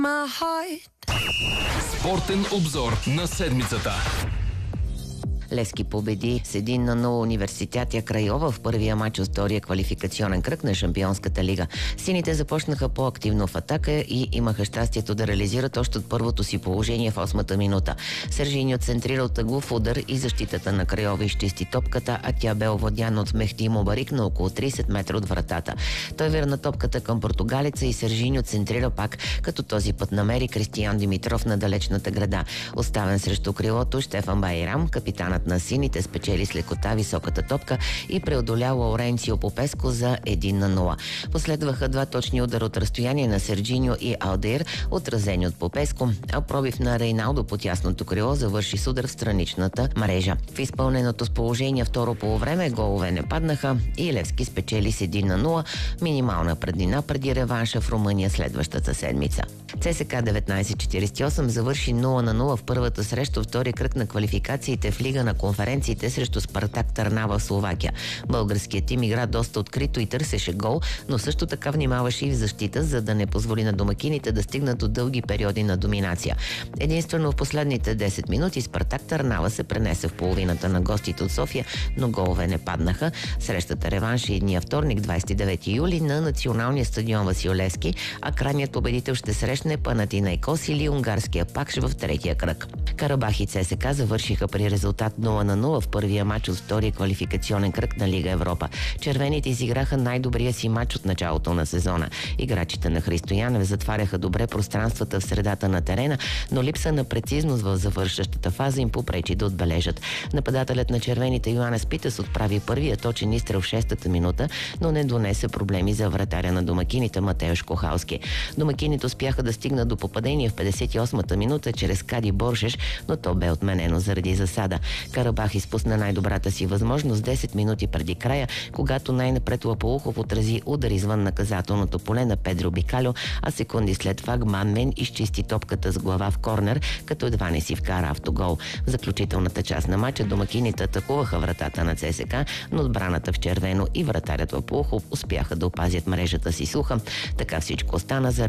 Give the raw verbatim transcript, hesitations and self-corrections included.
Спортен обзор на седмицата. Левски победи с един на нула Университетя Крайова в първия матч от втория квалификационен кръг на Шампионската лига. Сините започнаха по-активно в атака и имаха щастието да реализират още от първото си положение в осмата минута. Сержиньо центрирал тъглов удар и защитата на Крайова изчисти топката, а тя бе овладяна от Мехди Мубарик на около трийсет метра от вратата. Той върна топката към португалеца и Сержиньо центрира пак, като този път намери Кристиян Димитров на далечната града. Оставен срещу крилото, Штефан Байрам, капитанът на сините, спечели с лекота високата топка и преодоля Лауренцио Попеско за един на нула. Последваха два точни удара от разстояние на Серджиньо и Алдер, отразени от Попеско, а пробив на Рейналдо по тясното крило завърши с удар в страничната мрежа. В изпълненото с положение второ полувреме голове не паднаха и Левски спечели с един на нула, минимална преднина преди реванша в Румъния следващата седмица. ЦСКА деветнайсет четирийсет и осем завърши нула на нула в първата среща втори кръг на квалификациите в Лига на конференциите срещу Спартак Търнава в Словакия. Българският тим игра доста открито и търсеше гол, но също така внимаваше и в защита, за да не позволи на домакините да стигнат до дълги периоди на доминация. Единствено в последните десет минути Спартак Търнава се пренесе в половината на гостите от София, но голове не паднаха. Срещата реванш е едния вторник, двайсет и девети юли, на националния стадион Васил Левски, а крайният победител ще срещне Панатинайкос или унгарския Пакш в третия кръг. Карабах и ЦСКА завършиха при резултат нула на нула в първия матч от втория квалификационен кръг на Лига Европа. Червените изиграха най-добрия си матч от началото на сезона. Играчите на Христо Янев затваряха добре пространствата в средата на терена, но липса на прецизност в завършващата фаза им попречи да отбележат. Нападателят на червените Йоанес Питас отправи първия точен изстрел в шестата минута, но не донесе проблеми за вратаря на домакините Матеуш Кохалски. Домакините успяха да стигнат до попадение в петдесет и осмата минута чрез Кади Боршеш, но то бе отменено заради засада. Карабах изпусна най-добрата си възможност десет минути преди края, когато най-напред Лапоухов отрази удар извън наказателното поле на Педро Бикалю, а секунди след това Гманмен изчисти топката с глава в корнер, като едва не си вкара автогол. В заключителната част на матча домакините атакуваха вратата на ЦСКА, но отбраната в червено и вратарят Лапоухов успяха да опазят мрежата си суха. Така всичко остана за